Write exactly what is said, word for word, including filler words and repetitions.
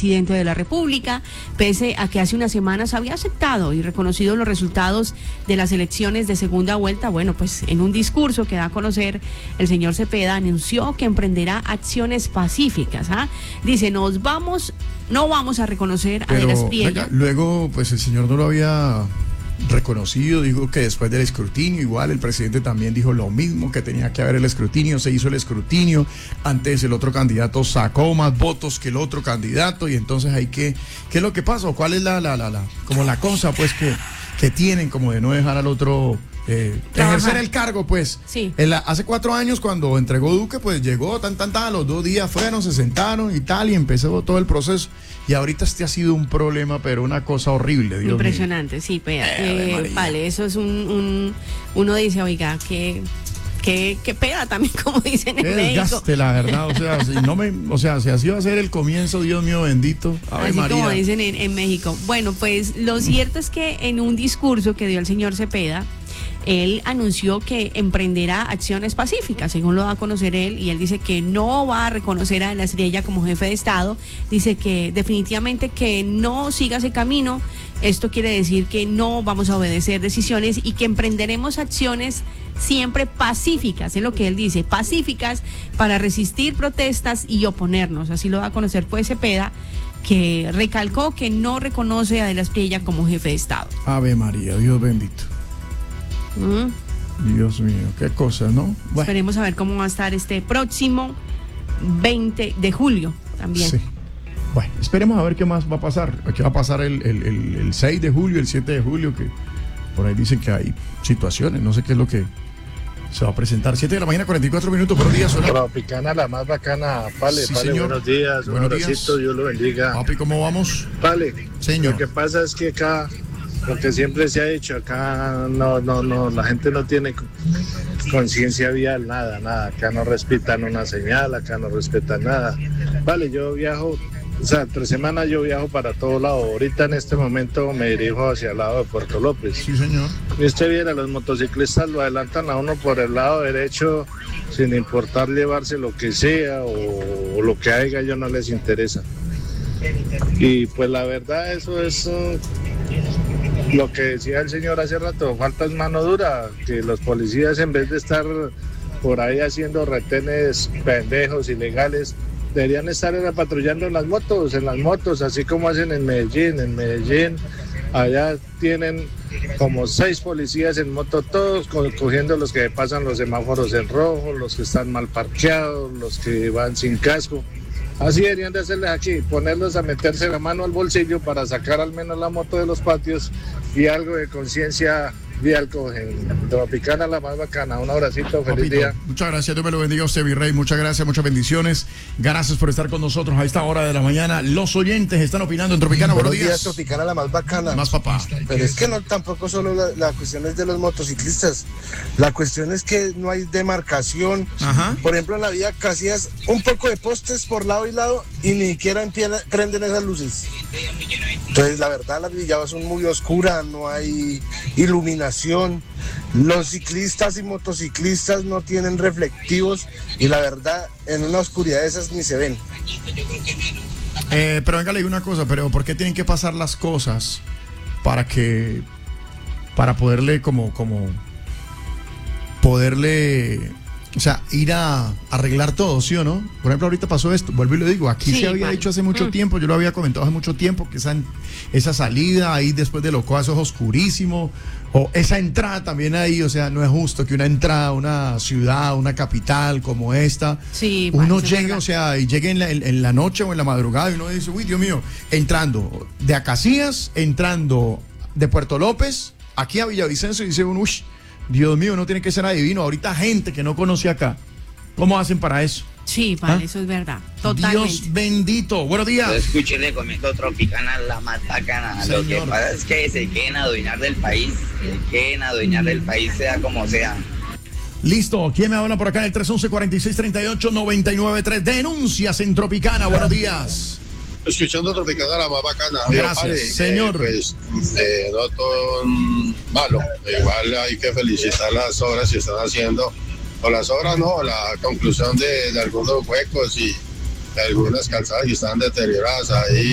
presidente de la República, pese a que hace unas semanas había aceptado y reconocido los resultados de las elecciones de segunda vuelta. Bueno, pues en un discurso que da a conocer, el señor Cepeda anunció que emprenderá acciones pacíficas. ¿ah? Dice, nos vamos, no vamos a reconocer a De las Priella. Luego, pues el señor no lo había reconocido, dijo que después del escrutinio, igual el presidente también dijo lo mismo, que tenía que haber el escrutinio, se hizo el escrutinio, antes el otro candidato sacó más votos que el otro candidato, y entonces hay que, ¿qué es lo que pasa? ¿Cuál es la, la, la, la, como la cosa, pues, que, que tienen, como de no dejar al otro eh, ejercer el cargo, pues? Sí. En la, hace cuatro años, cuando entregó Duque, pues llegó, tan, tan, tan, a los dos días fueron, se sentaron y tal, y empezó todo el proceso. Y ahorita este ha sido un problema, pero una cosa horrible, Dios Impresionante, mío. sí, pea, eh, vale, eso es un, un, uno dice, oiga, que, que, que peda también, como dicen en México. Desgaste, la verdad, o sea, si no me, o sea, si así va a ser el comienzo, Dios mío bendito, Ave así María. como dicen en, en México. Bueno, pues lo cierto es que en un discurso que dio el señor Cepeda, él anunció que emprenderá acciones pacíficas, según lo da a conocer él, y él dice que no va a reconocer a De las Priella como jefe de Estado, dice que definitivamente que no siga ese camino. Esto quiere decir que no vamos a obedecer decisiones y que emprenderemos acciones siempre pacíficas, es lo que él dice, pacíficas para resistir protestas y oponernos. Así lo da a conocer pues Cepeda, que recalcó que no reconoce a De las Priella como jefe de Estado. Ave María, Dios bendito. Mm. Dios mío, qué cosa, ¿no? Bueno. Esperemos a ver cómo va a estar este próximo veinte de julio también. Sí. Bueno, esperemos a ver qué más va a pasar. ¿Qué va a pasar el, el, el, el seis de julio, el siete de julio? Que por ahí dicen que hay situaciones, no sé qué es lo que se va a presentar. siete de la mañana, cuarenta y cuatro minutos. Buenos días, hola. Tropicana, la más bacana. Pale, sí, Pale, señor. Buenos días. Buenos un abracito, Dios lo bendiga. Papi, ¿cómo vamos? Pale, señor. Lo que pasa es que acá, lo que siempre se ha hecho, acá no, no, no, la gente no tiene conciencia vial, nada, nada. Acá no respetan una señal, acá no respetan nada. Vale, yo viajo, o sea, tres semanas yo viajo para todo lado. Ahorita en este momento me dirijo hacia el lado de Puerto López. Sí, señor. Y usted viera, los motociclistas lo adelantan a uno por el lado derecho, sin importar llevarse lo que sea o, o lo que haya, a ellos no les interesa. Y pues la verdad, eso es uh, lo que decía el señor hace rato, falta es mano dura, que los policías en vez de estar por ahí haciendo retenes pendejos, ilegales, deberían estar patrullando en las motos, en las motos, así como hacen en Medellín. En Medellín, allá tienen como seis policías en moto, todos cogiendo los que pasan los semáforos en rojo, los que están mal parqueados, los que van sin casco. Así deberían de hacerles aquí, ponerlos a meterse la mano al bolsillo para sacar al menos la moto de los patios y algo de conciencia vial cogen. Tropicana, la más bacana. Un abracito, feliz Papito, día. muchas gracias, Dios me lo bendiga a usted, Virrey. Muchas gracias, muchas bendiciones. Gracias por estar con nosotros a esta hora de la mañana. Los oyentes están opinando en Tropicana. Buenos, Buenos días. días, Tropicana, la más bacana. Más papá. Pero es que no, tampoco solo la, la cuestión es de los motociclistas. La cuestión es que no hay demarcación. Ajá. Por ejemplo, en la vía Casillas, un poco de postes por lado y lado y ni siquiera empie- prenden esas luces. Entonces, la verdad, las villadas son muy oscuras, no hay iluminación. Los ciclistas y motociclistas no tienen reflectivos y la verdad, en una oscuridad de esas ni se ven. Eh, pero venga, le digo una cosa, pero ¿por qué tienen que pasar las cosas para que, para poderle como, como, poderle, o sea, ir a arreglar todo, ¿sí o no? Por ejemplo, ahorita pasó esto, vuelvo y lo digo, aquí sí, se había vale. dicho hace mucho mm. tiempo, yo lo había comentado hace mucho tiempo, que esa, esa salida ahí después de Locoazo es oscurísimo, o esa entrada también ahí, o sea, no es justo que una entrada a una ciudad, una capital como esta, sí, uno vale, llegue, o sea, y llegue en la, en, en la noche o en la madrugada y uno dice, uy, Dios mío, entrando de Acacias, entrando de Puerto López, aquí a Villavicencio, y dice uno, uy, Dios mío, no tiene que ser adivino. Ahorita gente que no conoce acá, ¿cómo hacen para eso? Sí, vale, ¿Ah? eso es verdad. Totalmente. Dios bendito. Buenos días. Escúchele, comiendo Tropicana, la más bacana. Señor. Lo que pasa es que se quieren adueñar del país, se quieren adueñar del país, sea como sea. Listo. ¿Quién me habla por acá en el tres once, cuarenta y seis, treinta y ocho, noventa y nueve tres? Denuncias en Tropicana. Buenos días. Escuchando Tropicana, la más bacana. Gracias, Vale, señor. Eh, pues, eh, no todo mm, malo. Igual hay que felicitar las obras que están haciendo. O las obras no, la conclusión de, de algunos huecos y de algunas calzadas que están deterioradas ahí.